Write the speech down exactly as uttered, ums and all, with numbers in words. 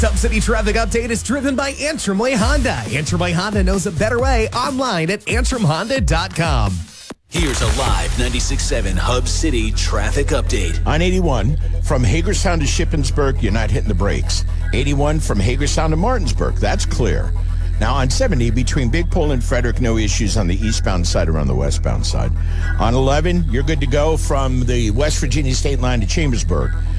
Top City Traffic Update is driven by Antrim Way Honda. Antrim Way Honda knows a better way online at antrim honda dot com. Here's a live ninety-six point seven Hub City traffic update. On eighty-one, from Hagerstown to Shippensburg, you're not hitting the brakes. eighty-one from Hagerstown to Martinsburg, that's clear. Now on seventy, between Big Pole and Frederick, no issues on the eastbound side or on the westbound side. On eleven, you're good to go from the West Virginia state line to Chambersburg.